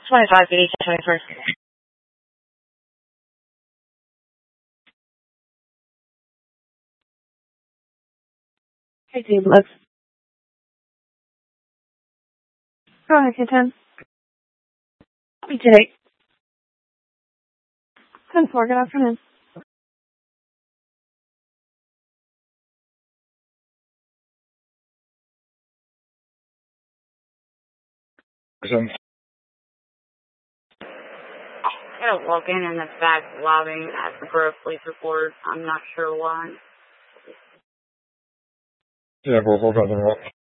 25 BD 21st. Hey, team, let's go ahead, K10. Me today. 10-4, good afternoon. Person. I gotta log in the back lobby asking for a police report. I'm not sure why. Yeah, we'll go.